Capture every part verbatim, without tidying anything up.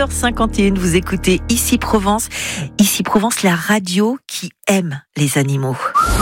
heures cinquante et une, vous écoutez Ici Provence. Ici Provence, la radio qui aime les animaux.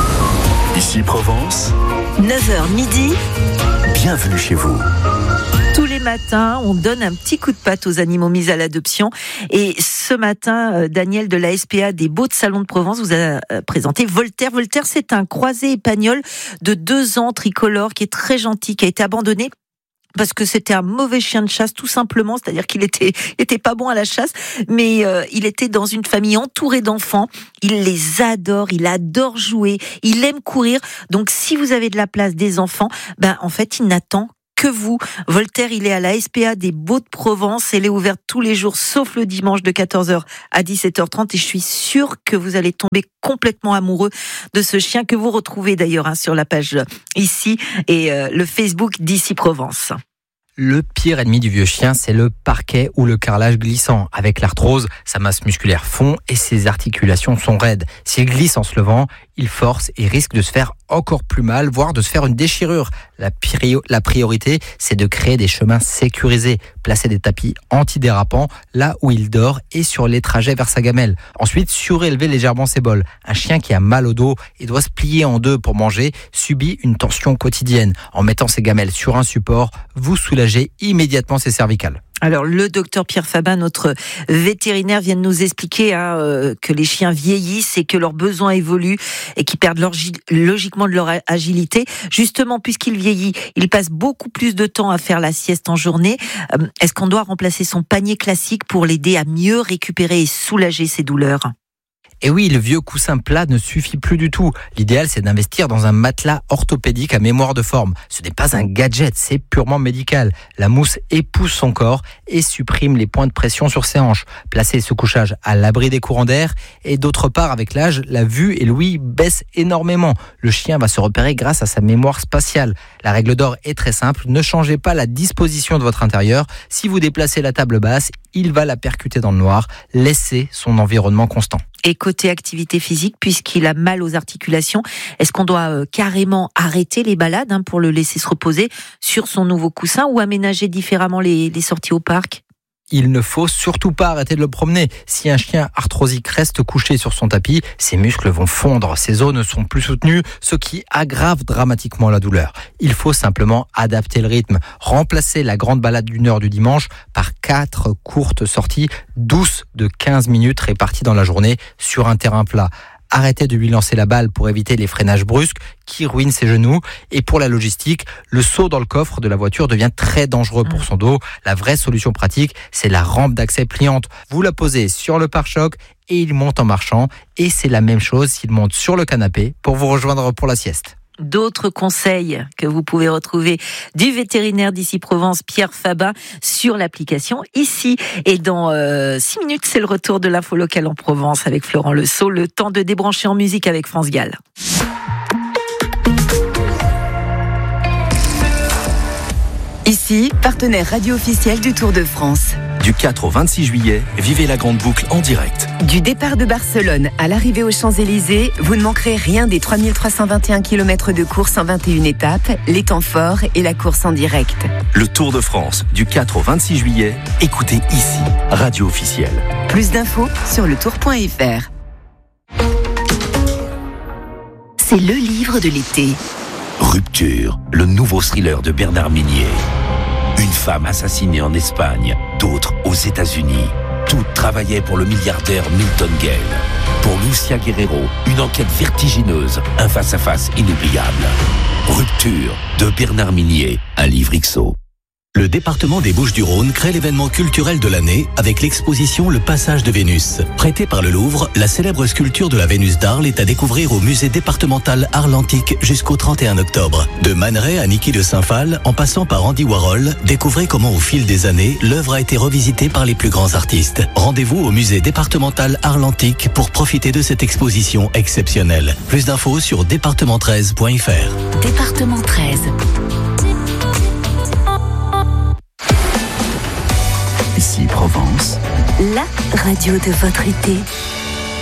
Ici Provence, neuf heures midi. Bienvenue chez vous. Tous les matins, on donne un petit coup de patte aux animaux mis à l'adoption. Et ce matin, Daniel de la S P A des Beaux de Salon de Provence vous a présenté Voltaire. Voltaire, c'est un croisé espagnol de deux ans, tricolore, qui est très gentil, qui a été abandonné parce que c'était un mauvais chien de chasse, tout simplement. C'est-à-dire qu'il était, était pas bon à la chasse, mais euh, il était dans une famille entourée d'enfants. Il les adore, il adore jouer, il aime courir. Donc, si vous avez de la place, des enfants, ben en fait, il n'attend que vous. Voltaire, il est à la S P A des Beaux de Provence. Elle est ouverte tous les jours, sauf le dimanche de quatorze heures à dix-sept heures trente. Et je suis sûre que vous allez tomber complètement amoureux de ce chien que vous retrouvez d'ailleurs hein, sur la page ici et euh, le Facebook d'Ici Provence. Le pire ennemi du vieux chien, c'est le parquet ou le carrelage glissant. Avec l'arthrose, sa masse musculaire fond et ses articulations sont raides. S'il glisse en se levant, il force et risque de se faire encore plus mal, voire de se faire une déchirure. La, prio- la priorité, c'est de créer des chemins sécurisés, placer des tapis antidérapants là où il dort et sur les trajets vers sa gamelle. Ensuite, surélever légèrement ses bols. Un chien qui a mal au dos et doit se plier en deux pour manger subit une tension quotidienne. En mettant ses gamelles sur un support, vous soulagez immédiatement ses cervicales. Alors, le docteur Pierre Fabin, notre vétérinaire, vient de nous expliquer hein, euh, que les chiens vieillissent et que leurs besoins évoluent et qu'ils perdent leur, logiquement de leur agilité. Justement, puisqu'il vieillit, il passe beaucoup plus de temps à faire la sieste en journée. Euh, est-ce qu'on doit remplacer son panier classique pour l'aider à mieux récupérer et soulager ses douleurs ? Et oui, le vieux coussin plat ne suffit plus du tout. L'idéal, c'est d'investir dans un matelas orthopédique à mémoire de forme. Ce n'est pas un gadget, c'est purement médical. La mousse épouse son corps et supprime les points de pression sur ses hanches. Placer ce couchage à l'abri des courants d'air. Et d'autre part, avec l'âge, la vue et l'ouïe baissent énormément. Le chien va se repérer grâce à sa mémoire spatiale. La règle d'or est très simple, ne changez pas la disposition de votre intérieur. Si vous déplacez la table basse, il va la percuter dans le noir. Laissez son environnement constant. Et côté activité physique, puisqu'il a mal aux articulations, est-ce qu'on doit euh, carrément arrêter les balades hein, pour le laisser se reposer sur son nouveau coussin ou aménager différemment les, les sorties au parc ? Il ne faut surtout pas arrêter de le promener. Si un chien arthrosique reste couché sur son tapis, ses muscles vont fondre, ses os ne sont plus soutenus, ce qui aggrave dramatiquement la douleur. Il faut simplement adapter le rythme, remplacer la grande balade d'une heure du dimanche par quatre courtes sorties douces de quinze minutes réparties dans la journée sur un terrain plat. Arrêtez de lui lancer la balle pour éviter les freinages brusques qui ruinent ses genoux. Et pour la logistique, le saut dans le coffre de la voiture devient très dangereux pour son dos. La vraie solution pratique, c'est la rampe d'accès pliante. Vous la posez sur le pare-choc et il monte en marchant. Et c'est la même chose s'il monte sur le canapé pour vous rejoindre pour la sieste. D'autres conseils que vous pouvez retrouver du vétérinaire d'Ici Provence, Pierre Fabin, sur l'application ici. Et dans euh, six minutes, c'est le retour de l'info locale en Provence avec Florent Le Sceau. Le temps de débrancher en musique avec France Gall. Ici, partenaire radio officiel du Tour de France. Du quatre au vingt-six juillet, vivez la grande boucle en direct. Du départ de Barcelone à l'arrivée aux Champs-Élysées, vous ne manquerez rien des trois mille trois cent vingt et un kilomètres de course en vingt et une étapes, les temps forts et la course en direct. Le Tour de France, du quatre au vingt-six juillet, écoutez ici, radio officielle. Plus d'infos sur le tour point f r. C'est le livre de l'été. Rupture, le nouveau thriller de Bernard Minier. Une femme assassinée en Espagne, d'autres aux États-Unis. Toutes travaillaient pour le milliardaire Milton Gale. Pour Lucia Guerrero, une enquête vertigineuse, un face-à-face inoubliable. Rupture de Bernard Minier, un livre X O. Le département des Bouches-du-Rhône crée l'événement culturel de l'année avec l'exposition Le Passage de Vénus. Prêtée par le Louvre, la célèbre sculpture de la Vénus d'Arles est à découvrir au musée départemental Arles-Antiques jusqu'au trente et un octobre. De Man Ray à Niki de Saint-Phal, en passant par Andy Warhol, découvrez comment au fil des années, l'œuvre a été revisitée par les plus grands artistes. Rendez-vous au musée départemental Arles-Antiques pour profiter de cette exposition exceptionnelle. Plus d'infos sur département treize point f r. Département treize. Ici Provence, La radio de votre été.